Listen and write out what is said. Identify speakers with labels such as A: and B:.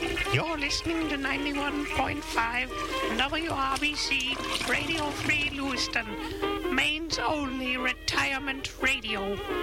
A: You're listening to 91.5 WRBC Radio Free Lewiston, Maine's only retirement radio.